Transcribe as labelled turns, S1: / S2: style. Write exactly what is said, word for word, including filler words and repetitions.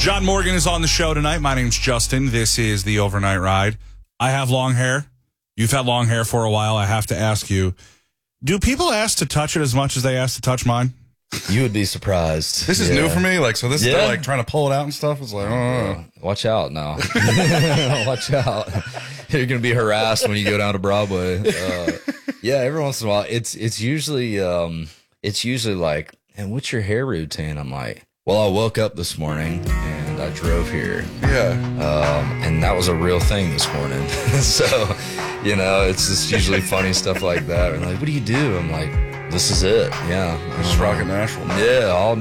S1: John Morgan is on the show tonight. My name's Justin. This is the Overnight Ride. I have long hair. You've had long hair for a while. I have to ask you, do people ask to touch it as much as they ask to touch mine?
S2: You would be surprised.
S3: This is
S2: yeah.
S3: new for me. Like, so this
S2: yeah.
S3: is like trying to pull it out and stuff. It's like, oh.
S2: Uh, watch out now. Watch out. You're going to be harassed when you go down to Broadway. Uh, yeah, every once in a while. It's it's usually um, it's usually like, and what's your hair routine? I'm like, well, I woke up this morning and I drove here.
S3: Yeah.
S2: Um, and that was a real thing this morning. So, you know, it's just usually funny stuff like that. And like, what do you do? I'm like, this is it. Yeah.
S3: Just rock it natural.
S2: Yeah, all